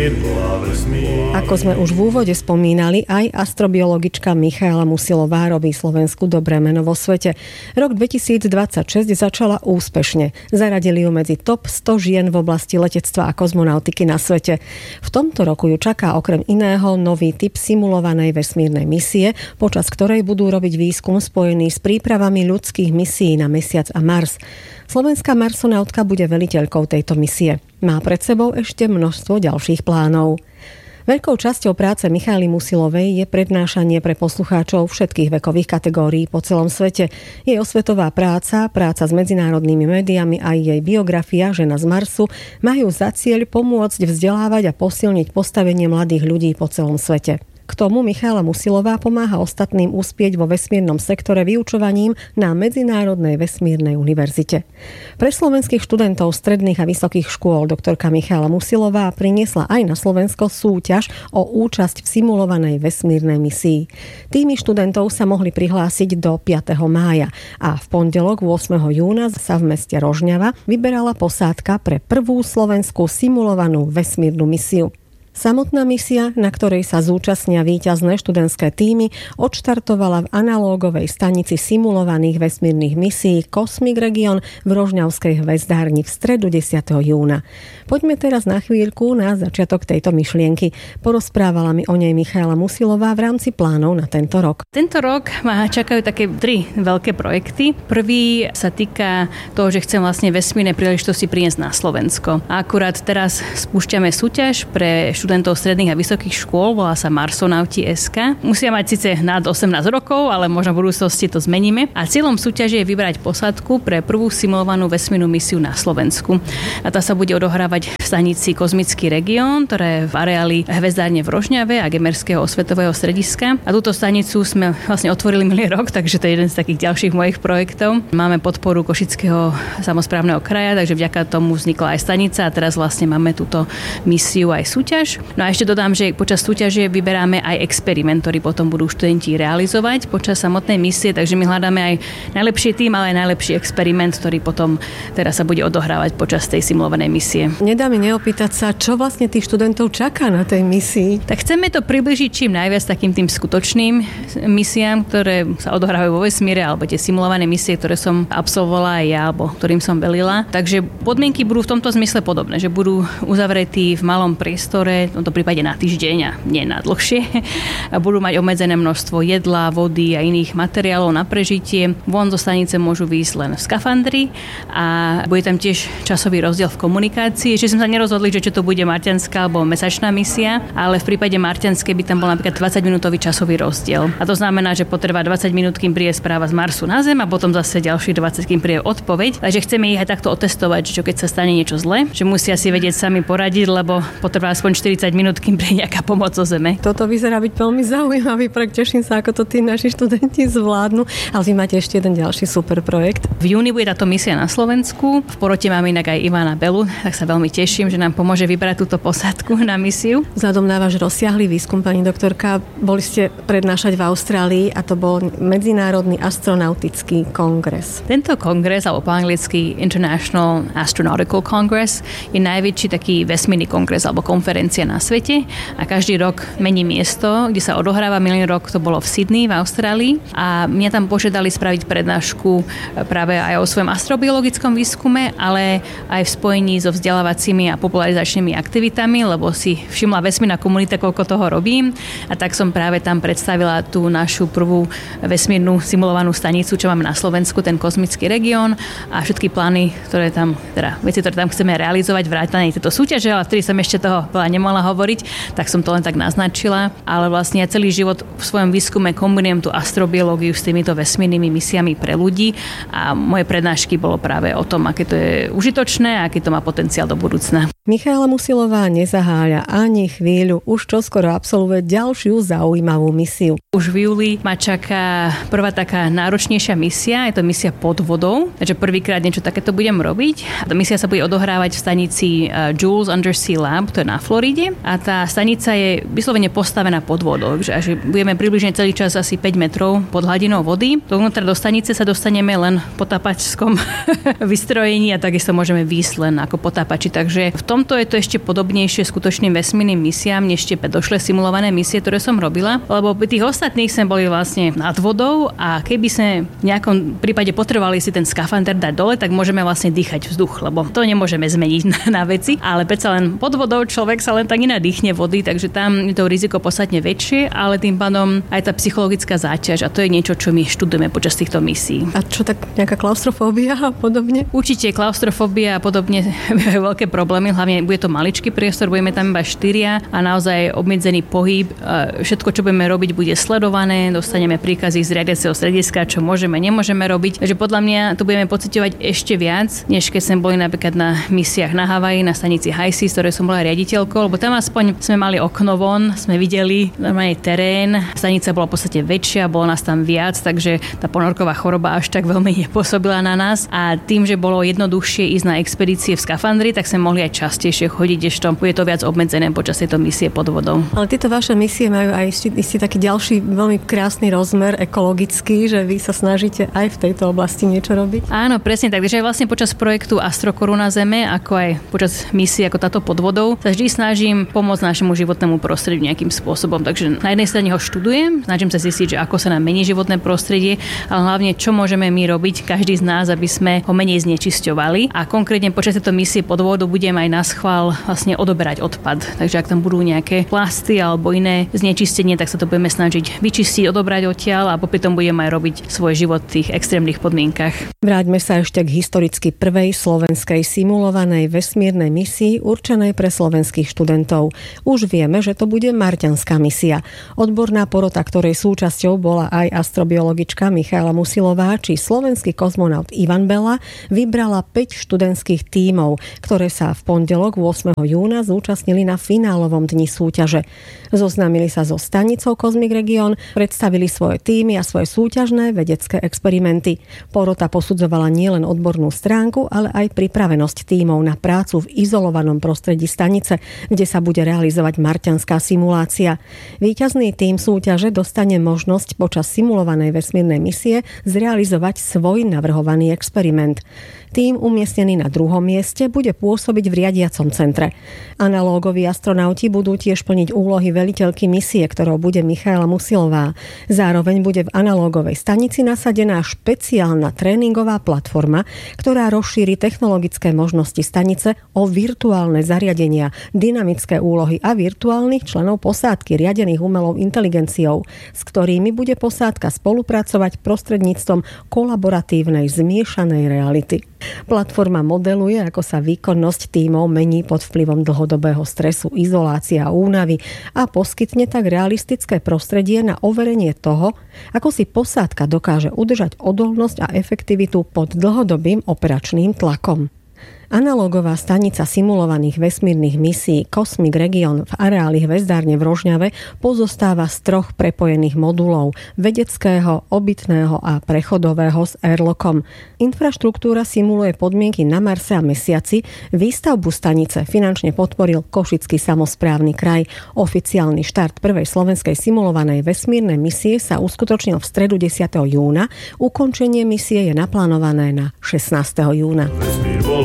Ako sme už v úvode spomínali, aj astrobiologička Michaela Musilová robí Slovensku dobré meno vo svete. Rok 2026 začala úspešne. Zaradili ju medzi top 100 žien v oblasti letectva a kozmonautiky na svete. V tomto roku ju čaká okrem iného nový typ simulovanej vesmírnej misie, počas ktorej budú robiť výskum spojený s prípravami ľudských misií na Mesiac a Mars. Slovenská marsonautka bude veliteľkou tejto misie. Má pred sebou ešte množstvo ďalších plánov. Veľkou časťou práce Michaely Musilovej je prednášanie pre poslucháčov všetkých vekových kategórií po celom svete. Jej osvetová práca s medzinárodnými médiami a jej biografia Žena z Marsu majú za cieľ pomôcť vzdelávať a posilniť postavenie mladých ľudí po celom svete. K tomu Michaela Musilová pomáha ostatným uspieť vo vesmírnom sektore vyučovaním na Medzinárodnej vesmírnej univerzite. Pre slovenských študentov stredných a vysokých škôl doktorka Michaela Musilová priniesla aj na Slovensko súťaž o účasť v simulovanej vesmírnej misii. Týmy študentov sa mohli prihlásiť do 5. mája a v pondelok 8. júna sa v meste Rožňava vyberala posádka pre prvú slovenskú simulovanú vesmírnu misiu. Samotná misia, na ktorej sa zúčastnia víťazné študentské týmy, odštartovala v analógovej stanici simulovaných vesmírnych misií Cosmic Region v Rožňavskej hvezdárni v stredu 10. júna. Poďme teraz na chvíľku na začiatok tejto myšlienky. Porozprávala mi o nej Michaela Musilová v rámci plánov na tento rok. Tento rok ma čakajú také 3 veľké projekty. Prvý sa týka toho, že chcem vlastne vesmírne príležitosti priniesť na Slovensko. A akurát teraz spúšťame súťaž pre študentov stredných a vysokých škôl, volá sa Marsonauti.sk. Musia mať síce nad 18 rokov, ale možno v budúcnosti to zmeníme. A cieľom súťaže je vybrať posádku pre prvú simulovanú vesmírnu misiu na Slovensku. A tá sa bude odohrávať v stanici Kozmický región, ktorá je v areáli hvezdárne v Rožňave a Gemerského osvetového strediska. A túto stanicu sme vlastne otvorili minulý rok, takže to je jeden z takých ďalších mojich projektov. Máme podporu Košického samosprávneho kraja, takže vďaka tomu vznikla aj stanica a teraz vlastne máme túto misiu aj súťaž. No a ešte dodám, že počas súťaže vyberáme aj experiment, ktorý potom budú študenti realizovať počas samotnej misie, takže my hľadáme aj najlepší tím, ale aj najlepší experiment, ktorý potom teraz sa bude odohrávať počas tej simulovanej misie. Nedá mi neopýtať sa, čo vlastne tých študentov čaká na tej misii? Tak chceme to približiť čím najviac takým tým skutočným misiám, ktoré sa odohrávajú vo vesmíre, alebo tie simulované misie, ktoré som absolvovala aj ja, alebo ktorým som velila. Takže podmienky budú v tomto zmysle podobné, že budú uzavretí v malom priestore, v tomto prípade na týždeň a nie na dlhšie. A budú mať obmedzené množstvo jedla, vody a iných materiálov na prežitie. Von zo stanice môžu výjsť len v skafandri a bude tam tiež časový rozdiel v komunikácii. Ešte sme sa nerozhodli, že či to bude marťanská alebo mesačná misia, ale v prípade marťanskej by tam bol napríklad 20-minútový časový rozdiel. A to znamená, že potreba 20 minút, kým príde správa z Marsu na Zem a potom zase ďalších 20, kým príde odpoveď. Takže chceme ich aj takto otestovať, že čo keď sa stane niečo zlé, že musia si vedieť sami poradiť, lebo potreba aspoň 40 minút, kým príde nejaká pomoc zo Zeme. Toto vyzerá byť veľmi zaujímavý projekt. Teším sa, ako to tí naši študenti zvládnu. Ale vy máte ešte jeden ďalší super projekt. V júni bude táto misia na Slovensku. V porote máme inak aj Ivana Belu, tak sa veľmi teším, že nám pomôže vybrať túto posádku na misiu. Vzhľadom na váš rozsiahly výskum, pani doktorka, boli ste prednášať v Austrálii a to bol Medzinárodný astronautický kongres. Tento kongres, alebo po anglicky International Astronautical Congress, je najväčší taký vesmírny kongres alebo konferencia na svete a každý rok mení miesto, kde sa odohráva. Minulý rok to bolo v Sydney v Austrálii a mňa tam požiadali spraviť prednášku práve aj o svojom astrobiologickom výskume, ale aj v spojení so vzdelávacími a popularizačnými aktivitami, lebo si všimla vesmírna komunita, koľko toho robím a tak som práve tam predstavila tú našu prvú vesmírnu simulovanú stanicu, čo máme na Slovensku, ten kozmický región a všetky plány, veci, ktoré tam chceme realizovať, vrátane tejto súťaže, ale vtedy som ešte toho veľa nemohla hovoriť, tak som to len tak naznačila, ale vlastne ja celý život v svojom výskume kombinujem tú astrobiológiu s týmito vesmírnymi misiami pre ľudí a moje prednášky bolo práve o tom, aké to je užitočné a aký to má potenciál do budúcna. Michaela Musilová nezaháľa ani chvíľu, už čoskoro absolvuje ďalšiu zaujímavú misiu. Už v júli ma čaká prvá taká náročnejšia misia, je to misia pod vodou, takže prvýkrát niečo takéto budem robiť. Tá misia sa bude odohrávať v stanici Jules Undersea Lab, to je na Floride a tá stanica je vyslovene postavená pod vodou, takže budeme približne celý čas asi 5 metrov pod hladinou vody. Dovnútra do stanice sa dostaneme len v potápačskom vystrojení a takisto môžeme výjsť len ako potápači, takže v tomto je to ešte podobnejšie skutočným vesmírnym misiám, než tie predošlé simulované misie, ktoré som robila, lebo pri tých ostatných sme boli vlastne nad vodou a keby sme v nejakom prípade potrebovali si ten skafander dať dole, tak môžeme vlastne dýchať vzduch, lebo to nemôžeme zmeniť na veci, ale predsa len pod vodou človek sa len tak nenadýchne vody, takže tam je to riziko podstatne väčšie, ale tým pádom aj tá psychologická záťaž a to je niečo, čo my študujeme počas týchto misií. A čo tak nejaká klaustrofóbia a podobne? Určite klaustrofóbia a podobne majú veľké problémy, hlavne bude to maličký priestor, budeme tam iba 4 a naozaj obmedzený pohyb. Všetko, čo budeme robiť, bude sledované, dostaneme príkazy z riadiaceho strediska, čo môžeme, nemôžeme robiť. Takže podľa mňa to budeme pociťovať ešte viac, než keď sme boli napríklad na misiách na Havaji, na stanici HiSeas, ktoré som bola riaditeľkou, lebo tam aspoň sme mali okno von, sme videli normálny terén, stanica bola v podstate väčšia, bolo nás tam viac, takže tá ponorková choroba až tak veľmi nepôsobila na nás a tým, že bolo jednoduchšie ísť na expedície v skafandri, tak sme mohli aj častejšie chodiť, ešte bude to viac obmedzené počas tejto misie pod vodou. Ale tieto vaše misie majú aj istý taký ďalší veľmi krásny rozmer ekologický, že vy sa snažíte aj v tejto oblasti niečo robiť? Áno, presne tak. Takže aj vlastne počas projektu Astrokoruna Zeme, ako aj počas misie ako táto pod vodou, sa vždy snažím pomôcť našemu životnému prostrediu nejakým spôsobom. Takže na jednej strane ho študujem, snažím sa zistiť, že ako sa nám mení životné prostredie, ale hlavne čo môžeme my robiť, každý z nás, aby sme ho menej znečisťovali. A konkrétne počas tejto misie pod vodou budem aj na schvál vlastne odoberať odpad. Takže ak tam budú nejaké plasty alebo iné znečistenie, tak sa to budeme snažiť vyčistiť, odobrať odtiaľ a popri tom budeme aj robiť svoj život v tých extrémnych podmienkach. Vráťme sa ešte k historicky prvej slovenskej simulovanej vesmírnej misii určenej pre slovenských študentov. Už vieme, že to bude marťanská misia. Odborná porota, ktorej súčasťou bola aj astrobiologička Michaela Musilová či slovenský kozmonaut Ivan Bela, vybrala 5 študentských tímov, ktoré sa v pondelok 8. júna zúčastnili na finálovom dni súťaže. Zoznámili sa so stanicou Cosmic Region, predstavili svoje tímy a svoje súťažné vedecké experimenty. Porota posudzovala nielen odbornú stránku, ale aj pripravenosť tímov na prácu v izolovanom prostredí stanice, kde sa bude realizovať marťanská simulácia. Víťazný tím súťaže dostane možnosť počas simulovanej vesmírnej misie zrealizovať svoj navrhovaný experiment. Tím umiestnený na druhom mieste bude pôsobiť v riadiacom centre. Analógoví astronauti budú tiež plniť úlohy veliteľky misie, ktorou bude Michaela Musilová. Zároveň bude v analógovej stanici nasadená špeciálna tréningová platforma, ktorá rozšíri technologické možnosti stanice o virtuálne zariadenia, dynamické úlohy a virtuálnych členov posádky riadených umelou inteligenciou, s ktorými bude posádka spolupracovať prostredníctvom kolaboratívnej zmiešanej reality. Platforma modeluje, ako sa výkonnosť tímov mení pod vplyvom dlhodobého stresu, izolácie a únavy a poskytne tak realistické prostredie na overenie toho, ako si posádka dokáže udržať odolnosť a efektivitu pod dlhodobým operačným tlakom. Analógová stanica simulovaných vesmírnych misií Cosmic Region v areáli hvezdárne v Rožňave pozostáva z 3 prepojených modulov vedeckého, obytného a prechodového s airlockom. Infraštruktúra simuluje podmienky na Marse a Mesiaci. Výstavbu stanice finančne podporil Košický samosprávny kraj. Oficiálny štart prvej slovenskej simulovanej vesmírnej misie sa uskutočnil v stredu 10. júna. Ukončenie misie je naplánované na 16. júna.